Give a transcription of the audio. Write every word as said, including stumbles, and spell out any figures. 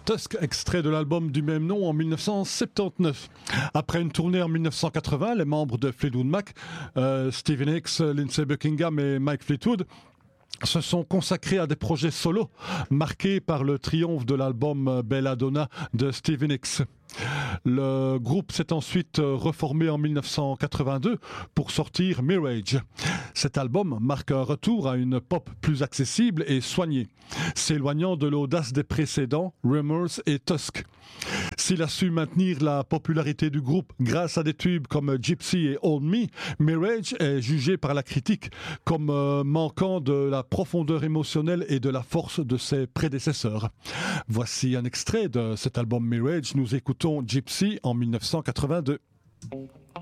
Tusk, extrait de l'album du même nom en mille neuf cent soixante-dix-neuf. Après une tournée en mille neuf cent quatre-vingts, les membres de Fleetwood Mac, euh, Stevie Nicks, Lindsey Buckingham et Mike Fleetwood, se sont consacrés à des projets solos, marqués par le triomphe de l'album Belladonna de Stevie Nicks. Le groupe s'est ensuite reformé en mille neuf cent quatre-vingt-deux pour sortir Mirage. Cet album marque un retour à une pop plus accessible et soignée, s'éloignant de l'audace des précédents, Rumors et Tusk. S'il a su maintenir la popularité du groupe grâce à des tubes comme Gypsy et Hold Me, Mirage est jugé par la critique comme euh, manquant de la profondeur émotionnelle et de la force de ses prédécesseurs. Voici un extrait de cet album Mirage. Nous écoutons Gypsy en mille neuf cent quatre-vingt-deux.